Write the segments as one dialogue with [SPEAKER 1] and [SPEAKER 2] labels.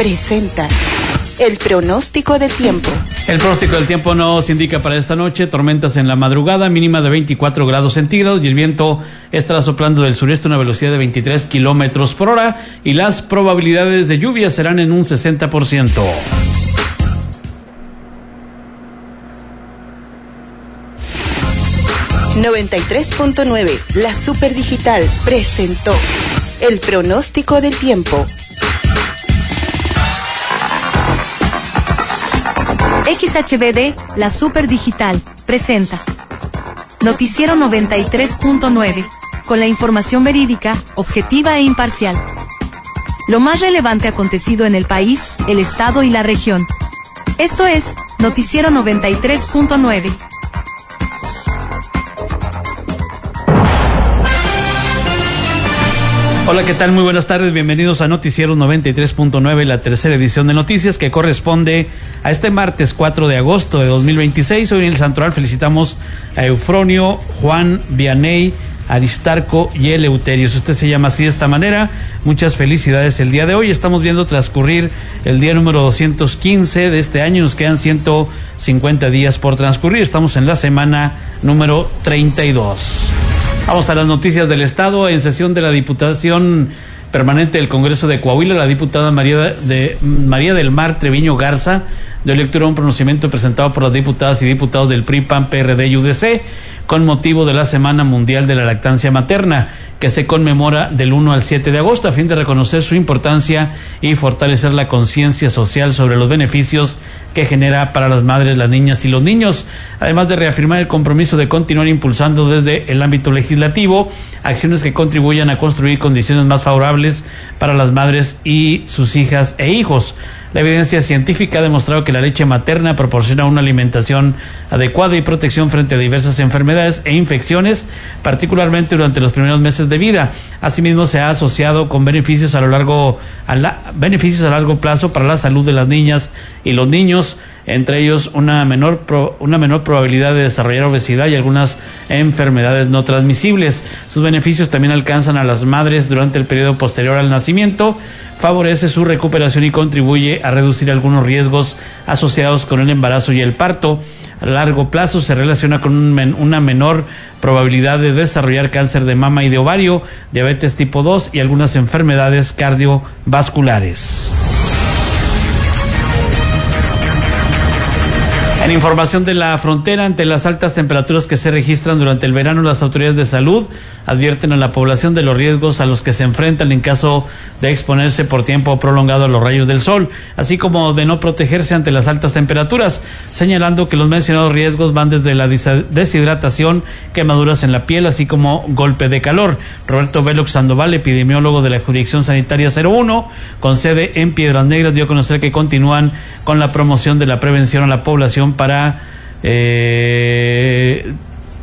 [SPEAKER 1] presenta el pronóstico del tiempo.
[SPEAKER 2] El pronóstico del tiempo nos indica para esta noche tormentas en la madrugada, mínima de 24 grados centígrados, y el viento estará soplando del sureste a una velocidad de 23 kilómetros por hora, y las probabilidades de lluvia serán en un 60%.
[SPEAKER 1] ...93.9, la Superdigital presentó el pronóstico del tiempo.
[SPEAKER 3] XHBD, la Superdigital, presenta Noticiero 93.9, con la información verídica, objetiva e imparcial. Lo más relevante acontecido en el país, el estado y la región. Esto es Noticiero 93.9.
[SPEAKER 2] Hola, ¿qué tal? Muy buenas tardes, bienvenidos a Noticiero 93.9, la tercera edición de noticias que corresponde a este martes 4 de agosto de 2026. Hoy en el Santoral felicitamos a Eufronio, Juan, Vianey, Aristarco y Eleuterio. Si usted se llama así de esta manera, muchas felicidades el día de hoy. Estamos viendo transcurrir el día número 215 de este año, nos quedan 150 días por transcurrir, estamos en la semana número 32. Vamos a las noticias del Estado. En sesión de la Diputación Permanente del Congreso de Coahuila, la diputada María del Mar Treviño Garza dio lectura a un pronunciamiento presentado por las diputadas y diputados del PRI, PAN, PRD y UDC con motivo de la Semana Mundial de la Lactancia Materna, que se conmemora del 1 al 7 de agosto, a fin de reconocer su importancia y fortalecer la conciencia social sobre los beneficios que genera para las madres, las niñas y los niños, además de reafirmar el compromiso de continuar impulsando desde el ámbito legislativo acciones que contribuyan a construir condiciones más favorables para las madres y sus hijas e hijos. La evidencia científica ha demostrado que la leche materna proporciona una alimentación adecuada y protección frente a diversas enfermedades e infecciones, particularmente durante los primeros meses de vida. Asimismo, se ha asociado con beneficios a largo plazo para la salud de las niñas y los niños, entre ellos una menor probabilidad de desarrollar obesidad y algunas enfermedades no transmisibles. Sus beneficios también alcanzan a las madres durante el periodo posterior al nacimiento, favorece su recuperación y contribuye a reducir algunos riesgos asociados con el embarazo y el parto. A largo plazo se relaciona con una menor probabilidad de desarrollar cáncer de mama y de ovario, diabetes tipo 2 y algunas enfermedades cardiovasculares. En información de la frontera, ante las altas temperaturas que se registran durante el verano, las autoridades de salud advierten a la población de los riesgos a los que se enfrentan en caso de exponerse por tiempo prolongado a los rayos del sol, así como de no protegerse ante las altas temperaturas, señalando que los mencionados riesgos van desde la deshidratación, quemaduras en la piel, así como golpe de calor. Roberto Velox Sandoval, epidemiólogo de la Jurisdicción Sanitaria 01, con sede en Piedras Negras, dio a conocer que continúan con la promoción de la prevención a la población para que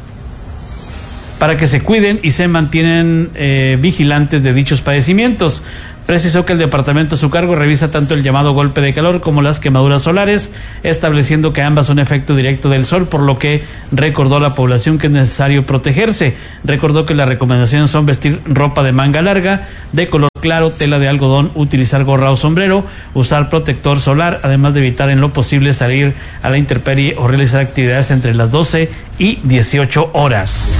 [SPEAKER 2] se cuiden y se mantienen vigilantes de dichos padecimientos. Precisó que el departamento a su cargo revisa tanto el llamado golpe de calor como las quemaduras solares, estableciendo que ambas son efecto directo del sol, por lo que recordó a la población que es necesario protegerse. Recordó que las recomendaciones son vestir ropa de manga larga, de color claro, tela de algodón, utilizar gorra o sombrero, usar protector solar, además de evitar en lo posible salir a la intemperie o realizar actividades entre las 12 y 18 horas.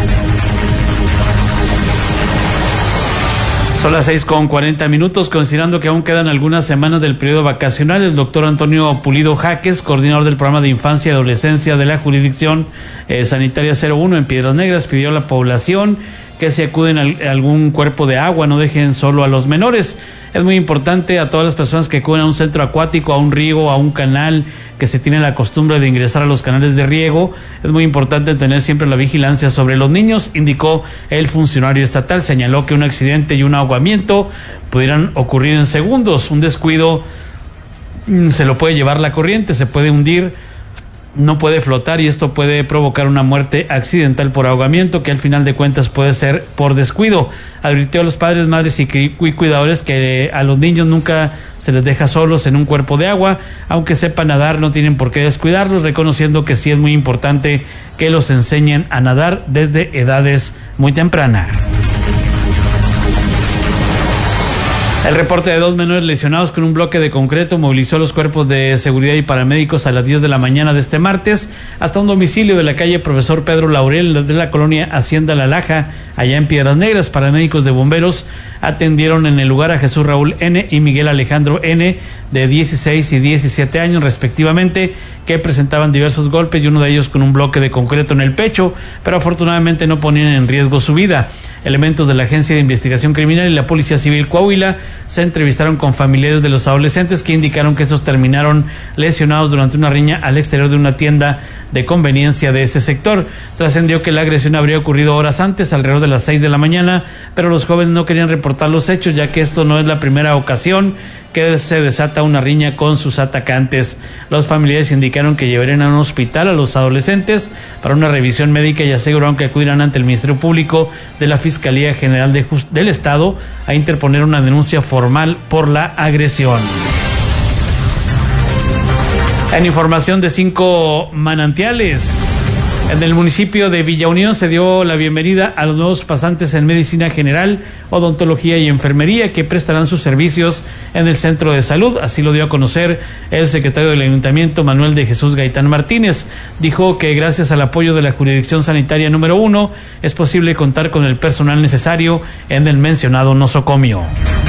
[SPEAKER 2] Son las 6:40, considerando que aún quedan algunas semanas del periodo vacacional. El doctor Antonio Pulido Jaques, coordinador del programa de infancia y adolescencia de la Jurisdicción Sanitaria 01 en Piedras Negras, pidió a la población que si acuden a algún cuerpo de agua no dejen solo a los menores. Es muy importante a todas las personas que acuden a un centro acuático, a un río, a un canal, que se tiene la costumbre de ingresar a los canales de riego. Es muy importante tener siempre la vigilancia sobre los niños, indicó el funcionario estatal. Señaló que un accidente y un ahogamiento pudieran ocurrir en segundos. Un descuido se lo puede llevar la corriente, se puede hundir, no puede flotar, y esto puede provocar una muerte accidental por ahogamiento, que al final de cuentas puede ser por descuido. Advirtió a los padres, madres y cuidadores que a los niños nunca se les deja solos en un cuerpo de agua. Aunque sepan nadar, no tienen por qué descuidarlos, reconociendo que sí es muy importante que los enseñen a nadar desde edades muy tempranas. El reporte de 2 menores lesionados con un bloque de concreto movilizó a los cuerpos de seguridad y paramédicos a las 10 de la mañana de este martes hasta un domicilio de la calle Profesor Pedro Laurel de la colonia Hacienda La Laja, allá en Piedras Negras. Paramédicos de bomberos atendieron en el lugar a Jesús Raúl N. y Miguel Alejandro N., de 16 y 17 años respectivamente, que presentaban diversos golpes y uno de ellos con un bloque de concreto en el pecho, pero afortunadamente no ponían en riesgo su vida. Elementos de la Agencia de Investigación Criminal y la Policía Civil Coahuila se entrevistaron con familiares de los adolescentes que indicaron que estos terminaron lesionados durante una riña al exterior de una tienda de conveniencia de ese sector. Trascendió que la agresión habría ocurrido horas antes, alrededor de las 6 de la mañana, pero los jóvenes no querían reportar los hechos, ya que esto no es la primera ocasión que se desata una riña con sus atacantes. Los familiares indicaron que llevarían a un hospital a los adolescentes para una revisión médica y aseguraron que acudirán ante el Ministerio Público de la Fiscalía General del Estado a interponer una denuncia formal por la agresión. En información de 5 manantiales, en el municipio de Villa Unión se dio la bienvenida a los nuevos pasantes en medicina general, odontología y enfermería que prestarán sus servicios en el centro de salud. Así lo dio a conocer el secretario del Ayuntamiento, Manuel de Jesús Gaitán Martínez. Dijo que gracias al apoyo de la Jurisdicción Sanitaria número 1 es posible contar con el personal necesario en el mencionado nosocomio.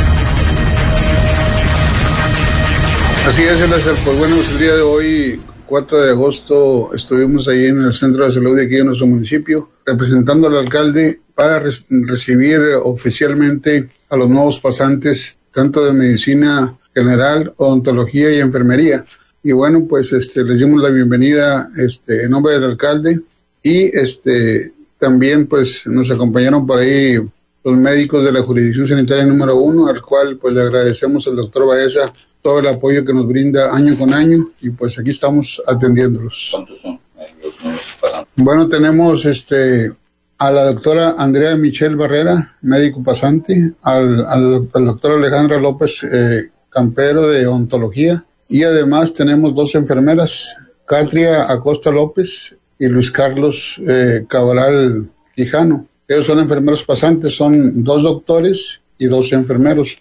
[SPEAKER 4] Así es, Elazar. Pues bueno, el día de hoy, 4 de agosto, estuvimos ahí en el centro de salud de aquí en nuestro municipio, representando al alcalde para recibir oficialmente a los nuevos pasantes, tanto de medicina general, odontología y enfermería. Y bueno, pues les dimos la bienvenida en nombre del alcalde y también pues nos acompañaron por ahí los médicos de la Jurisdicción Sanitaria número 1, al cual pues le agradecemos al doctor Baeza todo el apoyo que nos brinda año con año y pues aquí estamos atendiéndolos.
[SPEAKER 5] ¿Cuántos son los nuevos pasantes?
[SPEAKER 4] Bueno, tenemos a la doctora Andrea Michelle Barrera, médico pasante, al doctor Alejandra López Campero de odontología y además tenemos 2 enfermeras, Catria Acosta López y Luis Carlos Cabral Quijano. Ellos son enfermeros pasantes, son 2 doctores y 2 enfermeros,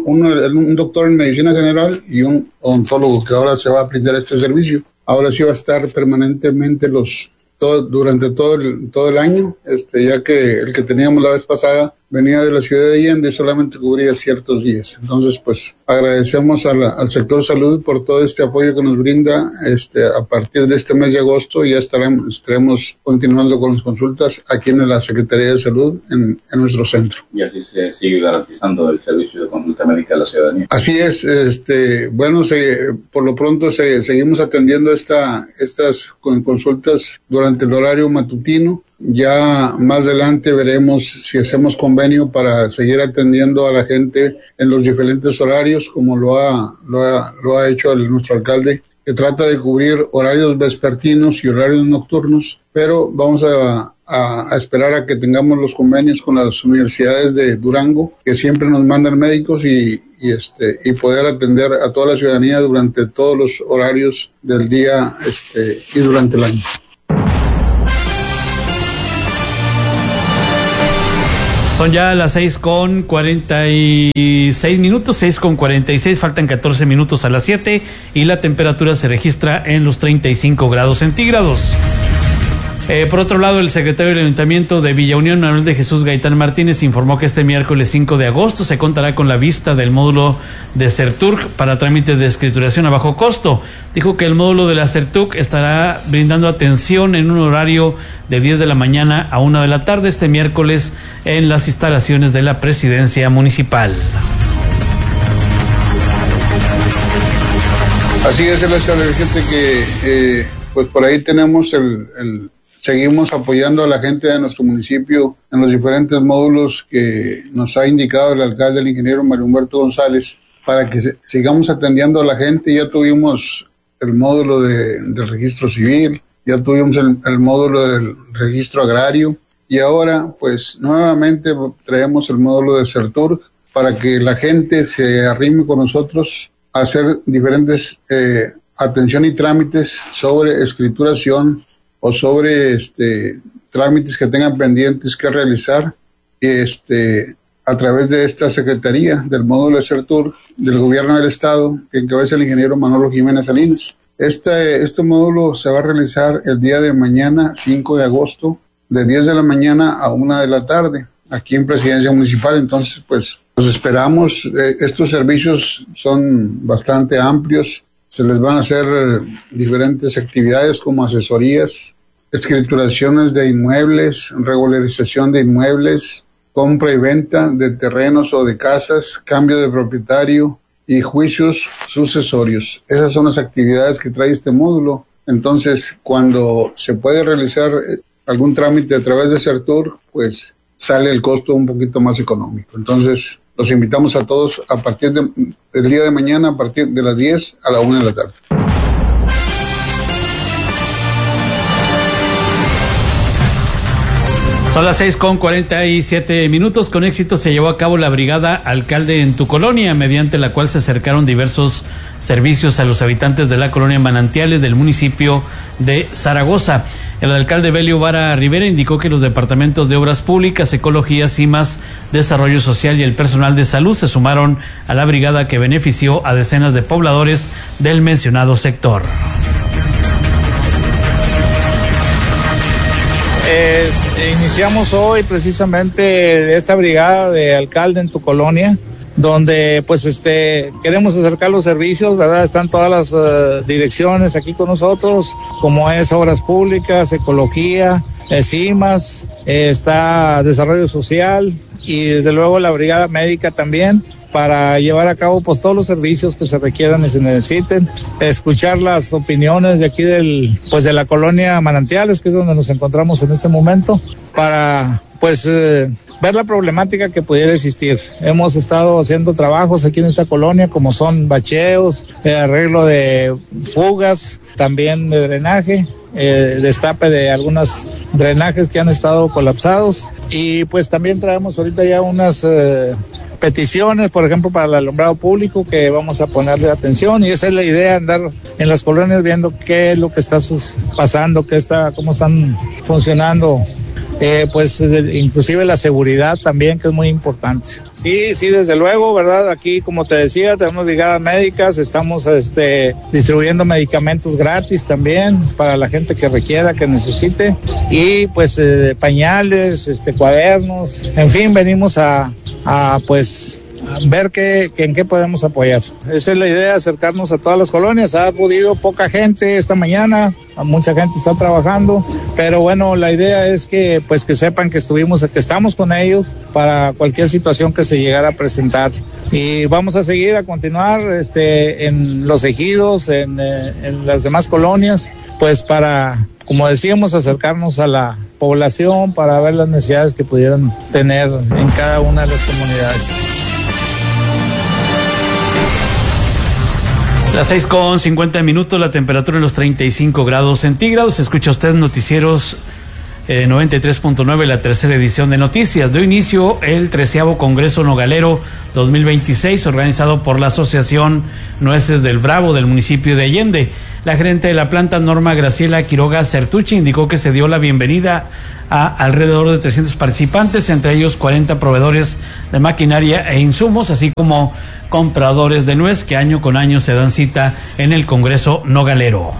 [SPEAKER 4] un doctor en medicina general y un odontólogo que ahora se va a brindar este servicio. Ahora sí va a estar permanentemente durante todo el año, ya que el que teníamos la vez pasada venía de la ciudad de Allende y solamente cubría ciertos días. Entonces, pues agradecemos al sector salud por todo este apoyo que nos brinda. A partir de este mes de agosto ya estaremos continuando con las consultas aquí en la Secretaría de Salud en nuestro centro.
[SPEAKER 5] Y así se sigue garantizando el servicio de consulta médica a la ciudadanía.
[SPEAKER 4] Así es, bueno, por lo pronto seguimos atendiendo estas consultas durante el horario matutino. Ya más adelante veremos si hacemos convenio para seguir atendiendo a la gente en los diferentes horarios, como lo ha hecho nuestro alcalde, que trata de cubrir horarios vespertinos y horarios nocturnos, pero vamos a esperar a que tengamos los convenios con las universidades de Durango, que siempre nos mandan médicos y poder atender a toda la ciudadanía durante todos los horarios del día y durante el año.
[SPEAKER 2] Son ya las 6:46 minutos, 6:46, faltan 14 minutos a las 7 y la temperatura se registra en los 35 grados centígrados. Por otro lado, el secretario del Ayuntamiento de Villa Unión, Manuel de Jesús Gaitán Martínez, informó que este miércoles 5 de agosto se contará con la vista del módulo de CERTURC para trámites de escrituración a bajo costo. Dijo que el módulo de la CERTURC estará brindando atención en un horario de 10 de la mañana a 1 de la tarde este miércoles en las instalaciones de la Presidencia Municipal.
[SPEAKER 4] Así es, gente que pues por ahí tenemos seguimos apoyando a la gente de nuestro municipio en los diferentes módulos que nos ha indicado el alcalde, el ingeniero Mario Humberto González, para que sigamos atendiendo a la gente. Ya tuvimos el módulo del registro civil, ya tuvimos el módulo del registro agrario y ahora pues nuevamente traemos el módulo de CERTURC para que la gente se arrime con nosotros a hacer diferentes atención y trámites sobre escrituración o sobre trámites que tengan pendientes que realizar, a través de esta Secretaría del módulo de CERTUR del Gobierno del Estado, que encabeza el ingeniero Manolo Jiménez Salinas. Este módulo se va a realizar el día de mañana, 5 de agosto, de 10 de la mañana a 1 de la tarde, aquí en Presidencia Municipal. Entonces, pues, los esperamos. Estos servicios son bastante amplios. Se les van a hacer diferentes actividades como asesorías, escrituraciones de inmuebles, regularización de inmuebles, compra y venta de terrenos o de casas, cambio de propietario y juicios sucesorios. Esas son las actividades que trae este módulo. Entonces, cuando se puede realizar algún trámite a través de CERTUR, pues sale el costo un poquito más económico. Entonces, los invitamos a todos a partir del día de mañana, a partir de las 10 a la 1 de la tarde.
[SPEAKER 2] Son las 6:47. Con éxito se llevó a cabo la brigada Alcalde en tu Colonia, mediante la cual se acercaron diversos servicios a los habitantes de la colonia Manantiales del municipio de Zaragoza. El alcalde Belio Vara Rivera indicó que los departamentos de Obras Públicas, Ecología, CIMAS, Desarrollo Social y el personal de salud se sumaron a la brigada que benefició a decenas de pobladores del mencionado sector.
[SPEAKER 6] Iniciamos hoy precisamente esta brigada de Alcalde en tu Colonia, donde pues queremos acercar los servicios, ¿verdad? Están todas las direcciones aquí con nosotros, como es Obras Públicas, Ecología, CIMAS, está Desarrollo Social y desde luego la Brigada Médica también, para llevar a cabo pues todos los servicios que se requieran y se necesiten, escuchar las opiniones de aquí de la colonia Manantiales, que es donde nos encontramos en este momento, para pues ver la problemática que pudiera existir. Hemos estado haciendo trabajos aquí en esta colonia, como son bacheos, arreglo de fugas, también de drenaje, destape de algunos drenajes que han estado colapsados, y pues también traemos ahorita ya unas peticiones, por ejemplo, para el alumbrado público, que vamos a ponerle atención, y esa es la idea, andar en las colonias viendo qué es lo que está pasando, cómo están funcionando, pues inclusive la seguridad también, que es muy importante. Sí, desde luego, ¿verdad? Aquí, como te decía, tenemos brigadas médicas, estamos distribuyendo medicamentos gratis también para la gente que requiera, que necesite, y pues pañales, cuadernos, en fin, venimos a ver en qué podemos apoyar. Esa es la idea, acercarnos a todas las colonias. Ha acudido poca gente esta mañana, mucha gente está trabajando, pero bueno, la idea es que sepan que estamos con ellos para cualquier situación que se llegara a presentar, y vamos a seguir, a continuar en los ejidos, en las demás colonias, pues para, como decíamos, acercarnos a la población para ver las necesidades que pudieran tener en cada una de las comunidades.
[SPEAKER 2] Las 6:50, la temperatura en los 35 grados centígrados. Escucha usted noticieros 93.9, la tercera edición de noticias. Dio inicio el 13º Congreso Nogalero 2026, organizado por la Asociación Nueces del Bravo del municipio de Allende. La gerente de la planta, Norma Graciela Quiroga Certucci, indicó que se dio la bienvenida a alrededor de 300 participantes, entre ellos 40 proveedores de maquinaria e insumos, así como compradores de nuez que año con año se dan cita en el Congreso Nogalero.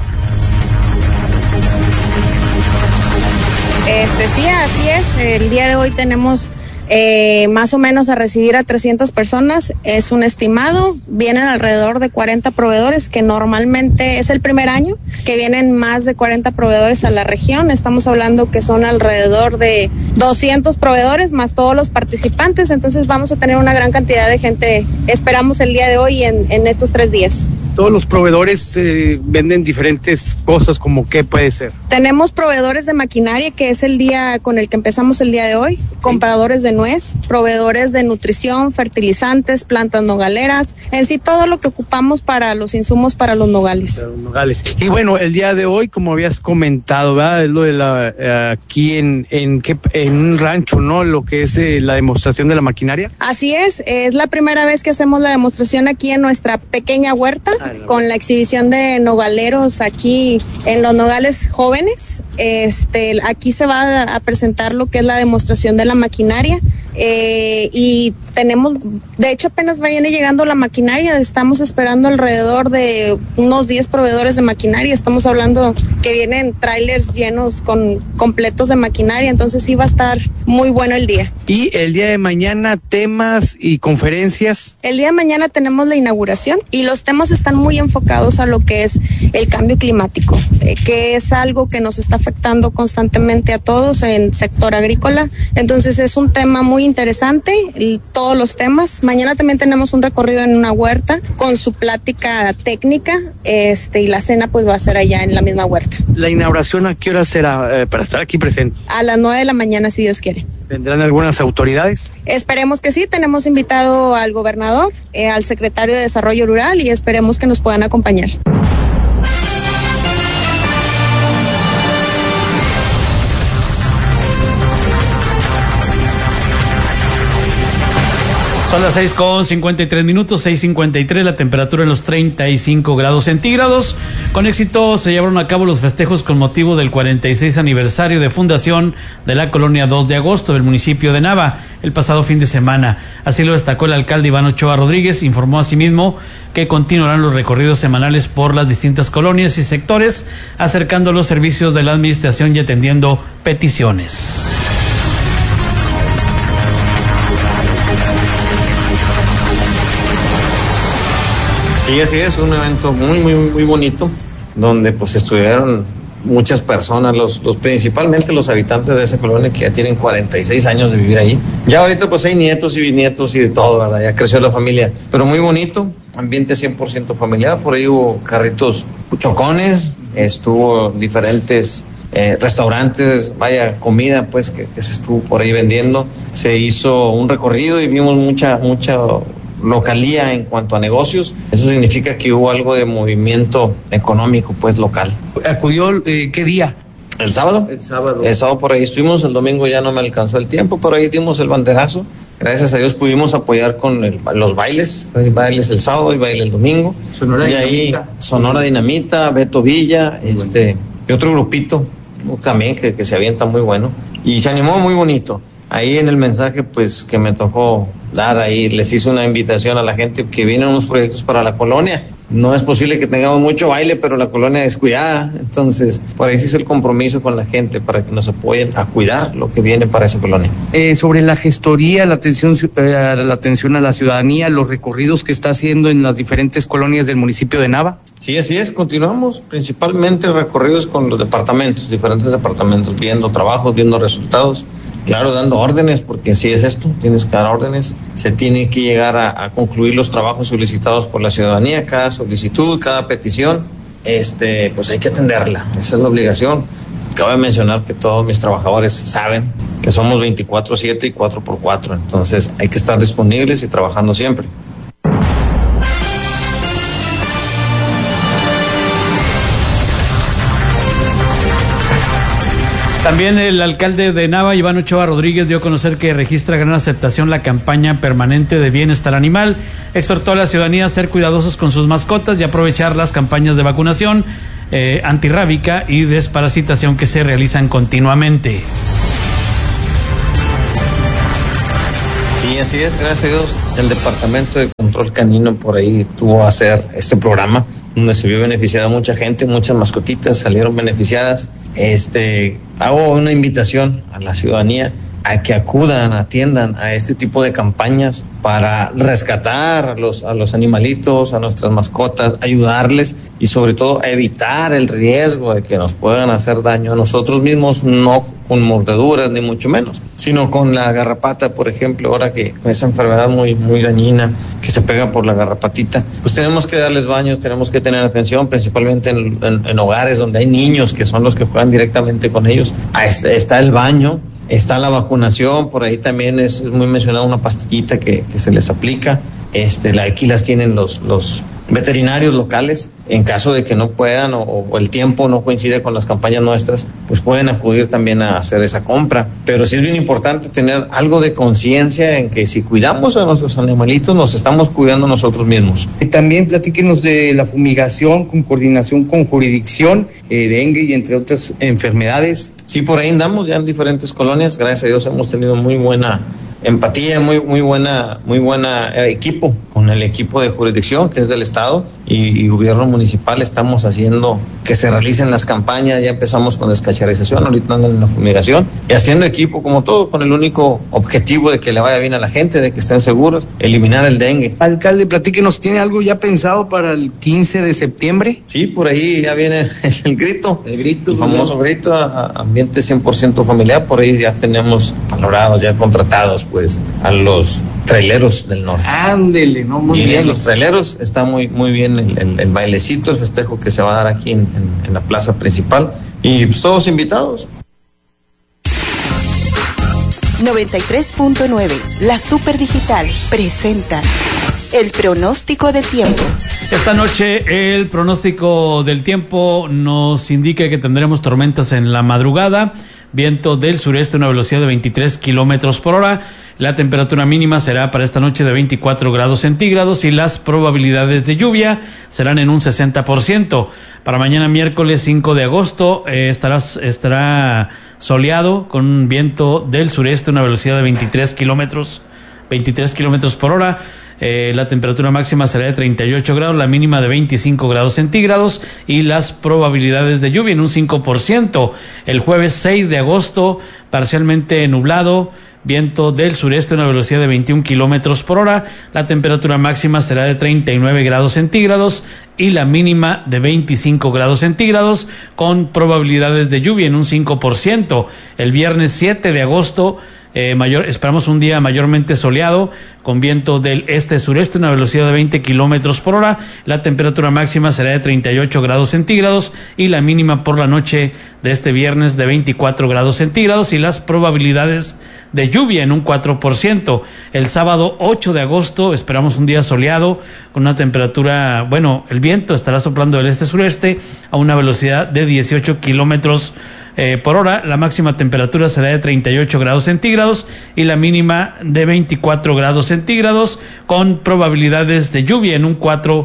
[SPEAKER 7] Sí, así es. El día de hoy tenemos más o menos a recibir a 300 personas. Es un estimado. Vienen alrededor de 40 proveedores, que normalmente es el primer año que vienen más de 40 proveedores a la región. Estamos hablando que son alrededor de 200 proveedores más todos los participantes. Entonces vamos a tener una gran cantidad de gente. Esperamos el día de hoy en estos 3 días.
[SPEAKER 8] Todos los proveedores venden diferentes cosas, como qué puede ser.
[SPEAKER 7] Tenemos proveedores de maquinaria, que es el día con el que empezamos el día de hoy, compradores de nuez, proveedores de nutrición, fertilizantes, plantas nogaleras, en sí todo lo que ocupamos para los insumos para los nogales.
[SPEAKER 8] Y bueno, el día de hoy, como habías comentado, ¿verdad? Es lo de aquí en un rancho, ¿no? Lo que es la demostración de la maquinaria.
[SPEAKER 7] Así es la primera vez que hacemos la demostración aquí en nuestra pequeña huerta. con la exhibición de nogaleros aquí en los nogales jóvenes. Aquí se va a presentar lo que es la demostración de la maquinaria y tenemos, de hecho apenas viene llegando la maquinaria, estamos esperando alrededor de unos 10 proveedores de maquinaria, estamos hablando que vienen trailers llenos completos de maquinaria, entonces sí va a estar muy bueno el día.
[SPEAKER 8] Y el día de mañana, temas y conferencias.
[SPEAKER 7] El día de mañana tenemos la inauguración y los temas están muy enfocados a lo que es el cambio climático, que es algo que nos está afectando constantemente a todos en el sector agrícola. Entonces es un tema muy interesante, todos los temas. Mañana también tenemos un recorrido en una huerta con su plática técnica y la cena pues va a ser allá en la misma huerta.
[SPEAKER 8] ¿La inauguración a qué hora será para estar aquí presente?
[SPEAKER 7] A las 9 de la mañana, si Dios quiere.
[SPEAKER 8] ¿Vendrán algunas autoridades?
[SPEAKER 7] Esperemos que sí, tenemos invitado al gobernador, al secretario de Desarrollo Rural y esperemos que nos puedan acompañar.
[SPEAKER 2] Son las 6:53 minutos, 6:53, la temperatura en los 35 grados centígrados. Con éxito se llevaron a cabo los festejos con motivo del 46 aniversario de fundación de la colonia 2 de agosto del municipio de Nava el pasado fin de semana. Así lo destacó el alcalde Iván Ochoa Rodríguez. Informó asimismo que continuarán los recorridos semanales por las distintas colonias y sectores, acercando los servicios de la administración y atendiendo peticiones.
[SPEAKER 9] Sí, así es, un evento muy bonito, donde pues estuvieron muchas personas, principalmente los habitantes de esa colonia que ya tienen 46 años de vivir ahí. Ya ahorita pues hay nietos y bisnietos y de todo, ¿verdad? Ya creció la familia, pero muy bonito, ambiente 100% familiar, por ahí hubo carritos chocones, estuvo diferentes restaurantes, vaya, comida pues que se estuvo por ahí vendiendo. Se hizo un recorrido y vimos mucha localía en cuanto a negocios. Eso significa que hubo algo de movimiento económico pues local.
[SPEAKER 8] ¿Acudió qué día?
[SPEAKER 9] ¿El sábado?
[SPEAKER 8] El sábado.
[SPEAKER 9] El sábado por ahí estuvimos, el domingo ya no me alcanzó el tiempo, por ahí dimos el banderazo. Gracias a Dios pudimos apoyar con los bailes. Hay bailes el sábado y baile el domingo.
[SPEAKER 8] Sonora
[SPEAKER 9] y
[SPEAKER 8] Dinamita.
[SPEAKER 9] Ahí Sonora Dinamita, Beto Villa, y otro grupito también que se avienta muy bueno. Y se animó muy bonito. Ahí en el mensaje pues que me tocó dar ahí, les hice una invitación a la gente que vienen unos proyectos para la colonia. No es posible que tengamos mucho baile, pero la colonia es cuidada. Entonces, por ahí se hizo el compromiso con la gente para que nos apoyen a cuidar lo que viene para esa colonia.
[SPEAKER 8] Sobre la gestoría, la atención a la ciudadanía, los recorridos que está haciendo en las diferentes colonias del municipio de Nava.
[SPEAKER 9] Sí, así es. Continuamos principalmente recorridos con los departamentos, diferentes departamentos, viendo trabajos, viendo resultados. Claro, dando órdenes, porque así es esto, tienes que dar órdenes, se tiene que llegar a concluir los trabajos solicitados por la ciudadanía, cada solicitud, cada petición, pues hay que atenderla, esa es la obligación. Cabe mencionar que todos mis trabajadores saben que somos 24/7 y 4x4, entonces hay que estar disponibles y trabajando siempre.
[SPEAKER 2] También el alcalde de Nava, Iván Ochoa Rodríguez, dio a conocer que registra gran aceptación la campaña permanente de bienestar animal. Exhortó a la ciudadanía a ser cuidadosos con sus mascotas y aprovechar las campañas de vacunación antirrábica y desparasitación que se realizan continuamente.
[SPEAKER 9] Sí, así es, gracias a Dios. El Departamento de Control Canino por ahí tuvo a hacer este programa donde se vio beneficiada mucha gente, muchas mascotitas salieron beneficiadas. Hago una invitación a la ciudadanía a que acudan, atiendan a este tipo de campañas para rescatar a los animalitos, a nuestras mascotas, ayudarles y sobre todo a evitar el riesgo de que nos puedan hacer daño a nosotros mismos, no con mordeduras ni mucho menos, sino con la garrapata, por ejemplo, ahora que con esa enfermedad muy dañina que se pega por la garrapatita, pues tenemos que darles baños, tenemos que tener atención, principalmente en hogares donde hay niños que son los que juegan directamente con ellos. Está el baño, está la vacunación, por ahí también es muy mencionada una pastillita que se les aplica. Aquí las tienen los veterinarios locales. En caso de que no puedan o el tiempo no coincide con las campañas nuestras, pues pueden acudir también a hacer esa compra. Pero sí es bien importante tener algo de conciencia en que si cuidamos a nuestros animalitos, nos estamos cuidando nosotros mismos.
[SPEAKER 8] También platíquenos de la fumigación con coordinación con jurisdicción, dengue y entre otras enfermedades.
[SPEAKER 9] Sí, por ahí andamos ya en diferentes colonias. Gracias a Dios hemos tenido muy buena empatía, muy buena equipo con el equipo de jurisdicción que es del estado y gobierno municipal. Estamos haciendo que se realicen las campañas, ya empezamos con descacharización, ahorita andan en la fumigación y haciendo equipo como todo con el único objetivo de que le vaya bien a la gente, de que estén seguros, eliminar el dengue.
[SPEAKER 8] Alcalde, platíquenos, ¿tiene algo ya pensado para el 15 de septiembre?
[SPEAKER 9] Sí, por ahí ya viene el grito, el famoso grito, ambiente 100% familiar. Por ahí ya tenemos valorados, ya contratados pues a los traileros del norte.
[SPEAKER 8] Ándele, no, muy bien.
[SPEAKER 9] Los traileros, está muy bien el bailecito, el festejo que se va a dar aquí en la plaza principal y pues todos invitados.
[SPEAKER 1] 93.9, la Super Digital presenta el pronóstico del tiempo.
[SPEAKER 2] Esta noche el pronóstico del tiempo nos indica que tendremos tormentas en la madrugada, viento del sureste a una velocidad de 23 kilómetros por hora. La temperatura mínima será para esta noche de 24 grados centígrados y las probabilidades de lluvia serán en un 60%. Para mañana miércoles 5 de agosto estará soleado con un viento del sureste a una velocidad de 23 kilómetros por hora. La temperatura máxima será de 38 grados, la mínima de 25 grados centígrados y las probabilidades de lluvia en un 5%. El jueves 6 de agosto, parcialmente nublado, viento del sureste a una velocidad de 21 kilómetros por hora. La temperatura máxima será de 39 grados centígrados y la mínima de 25 grados centígrados con probabilidades de lluvia en un 5%. El viernes 7 de agosto, esperamos un día mayormente soleado con viento del este-sureste a una velocidad de 20 kilómetros por hora. La temperatura máxima será de 38 grados centígrados y la mínima por la noche de este viernes de 24 grados centígrados y las probabilidades de lluvia en un 4%. El sábado 8 de agosto esperamos un día soleado con una temperatura, el viento estará soplando del este-sureste a una velocidad de 18 kilómetros por hora. La máxima temperatura será de 38 grados centígrados y la mínima de 24 grados centígrados con probabilidades de lluvia en un 4%.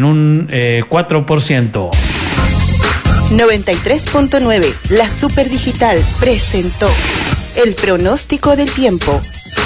[SPEAKER 1] 93.9, la Super Digital presentó el pronóstico del tiempo.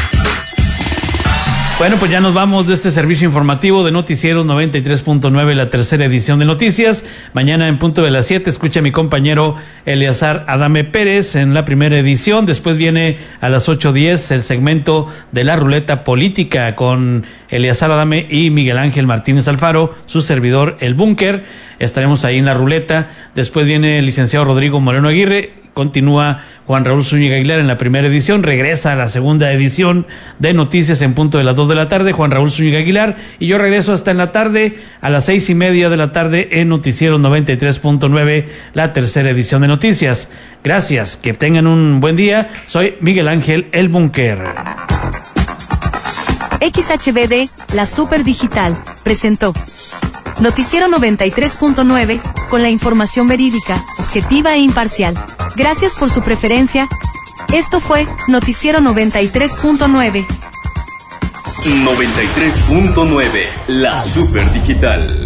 [SPEAKER 2] Bueno, pues ya nos vamos de este servicio informativo de Noticieros 93.9, la tercera edición de noticias. Mañana en punto de las 7 escucha a mi compañero Eleazar Adame Pérez en la primera edición. Después viene a las 8:10 el segmento de la ruleta política con Eleazar Adame y Miguel Ángel Martínez Alfaro, su servidor El Búnker. Estaremos ahí en la ruleta. Después viene el licenciado Rodrigo Moreno Aguirre. Continúa Juan Raúl Zúñiga Aguilar en la primera edición, regresa a la segunda edición de noticias en punto de las 2 de la tarde, Juan Raúl Zúñiga Aguilar, y yo regreso hasta en la tarde, a las 6:30 de la tarde en Noticieros 93.9, la tercera edición de noticias. Gracias, que tengan un buen día, soy Miguel Ángel El Búnker.
[SPEAKER 3] XHBD, la Super Digital, presentó Noticiero 93.9, con la información verídica, objetiva e imparcial. Gracias por su preferencia. Esto fue Noticiero 93.9.
[SPEAKER 10] 93.9, la Super Digital.